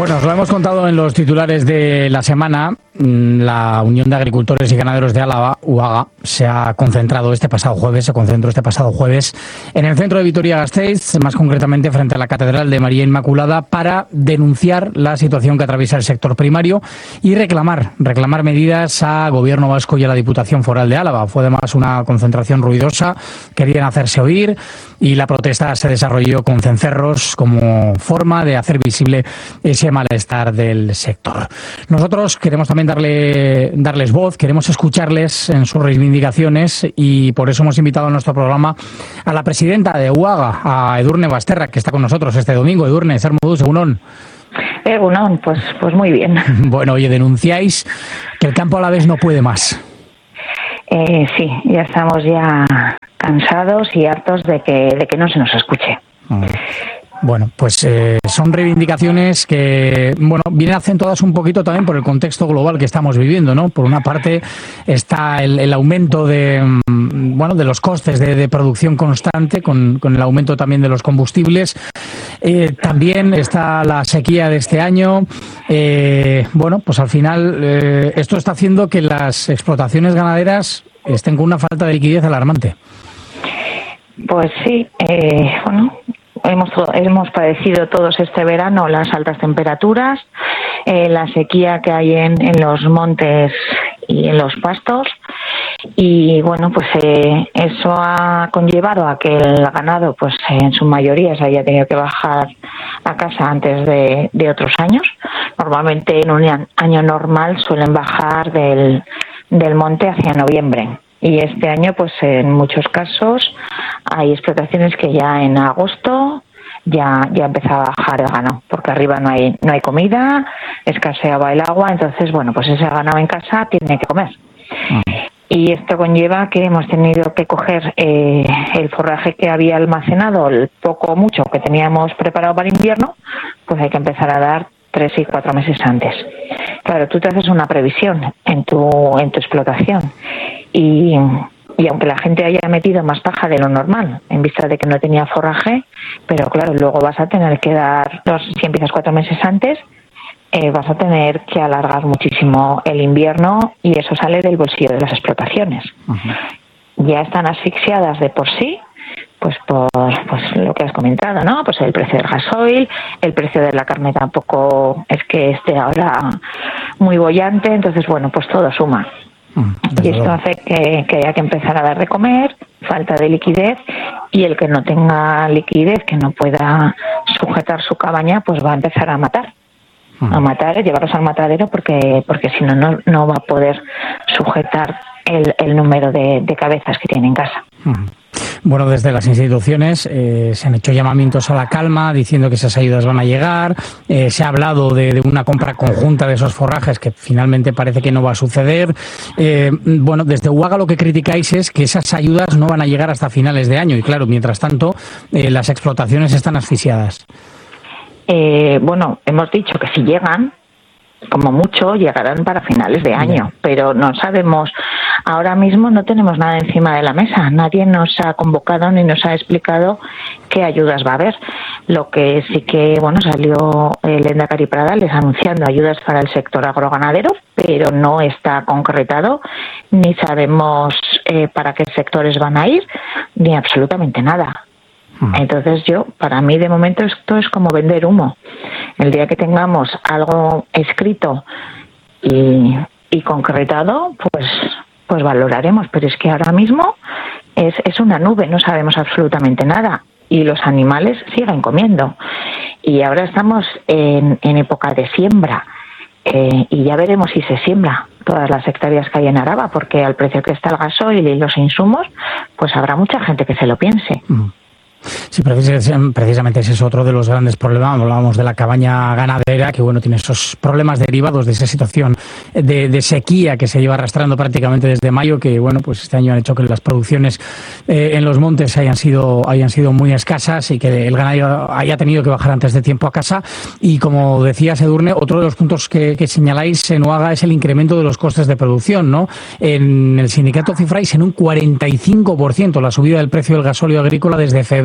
Bueno, os lo hemos contado en los titulares de la semana. La Unión de Agricultores y Ganaderos de Álava, UAGA, se concentró este pasado jueves en el centro de Vitoria-Gasteiz, más concretamente frente a la Catedral de María Inmaculada, para denunciar la situación que atraviesa el sector primario y reclamar medidas al Gobierno vasco y a la Diputación Foral de Álava. Fue además una concentración ruidosa, querían hacerse oír y la protesta se desarrolló con cencerros como forma de hacer visible ese malestar del sector. Nosotros queremos también darles voz, queremos escucharles en sus reivindicaciones y por eso hemos invitado a nuestro programa a la presidenta de UAGA, a Edurne Basterra, que está con nosotros este domingo. Edurne, ser modus, egunon. Egunon, pues muy bien. Bueno, oye, denunciáis que el campo alavés no puede más. Sí, ya estamos cansados y hartos de que no se nos escuche. Bueno, pues son reivindicaciones que, vienen acentuadas un poquito también por el contexto global que estamos viviendo, ¿no? Por una parte está el aumento de los costes de producción constante, con el aumento también de los combustibles. También está la sequía de este año. Pues al final esto está haciendo que las explotaciones ganaderas estén con una falta de liquidez alarmante. Pues sí, Hemos padecido todos este verano las altas temperaturas, la sequía que hay en los montes y en los pastos y eso ha conllevado a que el ganado en su mayoría se haya tenido que bajar a casa antes de otros años. Normalmente en un año normal suelen bajar del monte hacia noviembre. Y este año, en muchos casos, hay explotaciones que ya en agosto ya empezaba a bajar el ganado, porque arriba no hay comida, escaseaba el agua, entonces, ese ganado en casa tiene que comer. Y esto conlleva que hemos tenido que coger el forraje que había almacenado, el poco o mucho que teníamos preparado para invierno, pues hay que empezar a dar 3 y 4 meses antes. Claro, tú te haces una previsión en tu explotación y aunque la gente haya metido más paja de lo normal en vista de que no tenía forraje, pero claro, luego vas a tener que dar, si empiezas 4 meses antes, vas a tener que alargar muchísimo el invierno y eso sale del bolsillo de las explotaciones. Uh-huh. Ya están asfixiadas de por sí, por lo que has comentado, ¿no? Pues el precio del gasoil, el precio de la carne tampoco es que esté ahora muy boyante, entonces todo suma. Y esto hace que haya que empezar a dar de comer, falta de liquidez, y el que no tenga liquidez, que no pueda sujetar su cabaña, pues va a empezar a matar. Llevarlos al matadero porque si no va a poder sujetar el número de cabezas que tiene en casa. Bueno, desde las instituciones se han hecho llamamientos a la calma, diciendo que esas ayudas van a llegar. Se ha hablado de una compra conjunta de esos forrajes que finalmente parece que no va a suceder. Desde UAGA lo que criticáis es que esas ayudas no van a llegar hasta finales de año y claro, mientras tanto las explotaciones están asfixiadas. Hemos dicho que si llegan, como mucho, llegarán para finales de año, pero no sabemos, ahora mismo no tenemos nada encima de la mesa, nadie nos ha convocado ni nos ha explicado qué ayudas va a haber. Lo que sí que, salió el Lehendakari Pradales anunciando ayudas para el sector agroganadero, pero no está concretado, ni sabemos para qué sectores van a ir, ni absolutamente nada. Entonces para mí de momento esto es como vender humo. El día que tengamos algo escrito y concretado, pues valoraremos, pero es que ahora mismo es una nube, no sabemos absolutamente nada y los animales siguen comiendo. Y ahora estamos en época de siembra y ya veremos si se siembra todas las hectáreas que hay en Araba, porque al precio que está el gasoil y los insumos, pues habrá mucha gente que se lo piense. Sí, precisamente ese es otro de los grandes problemas. Hablábamos de la cabaña ganadera, que tiene esos problemas derivados de esa situación de sequía que se lleva arrastrando prácticamente desde mayo, que este año han hecho que las producciones en los montes hayan sido muy escasas y que el ganadero haya tenido que bajar antes de tiempo a casa. Y como decías, Edurne, otro de los puntos que señaláis en UAGA es el incremento de los costes de producción, ¿no? En el sindicato cifráis en un 45% la subida del precio del gasóleo agrícola desde febrero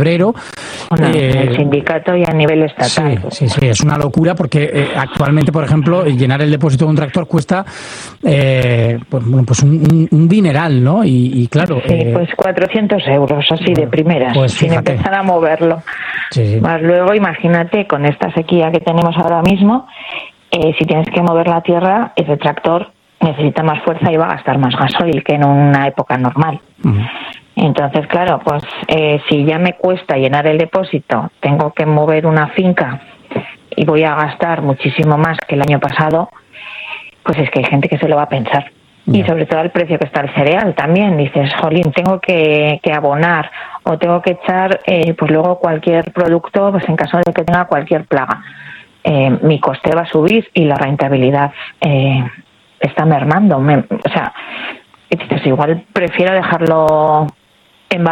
febrero. Bueno, el sindicato y a nivel estatal. Sí, es una locura porque actualmente, por ejemplo, llenar el depósito de un tractor cuesta pues un dineral, ¿no? Y claro... Sí, pues 400 euros, así de primeras, pues sin empezar a moverlo. Sí. Más luego, imagínate, con esta sequía que tenemos ahora mismo, si tienes que mover la tierra, ese tractor necesita más fuerza y va a gastar más gasoil que en una época normal. Entonces, claro, pues si ya me cuesta llenar el depósito, tengo que mover una finca y voy a gastar muchísimo más que el año pasado, pues es que hay gente que se lo va a pensar. Y sobre todo el precio que está el cereal también. Dices, jolín, tengo que abonar o tengo que echar pues luego cualquier producto, pues en caso de que tenga cualquier plaga. Mi coste va a subir y la rentabilidad está mermando. O sea, dices, igual prefiero dejarlo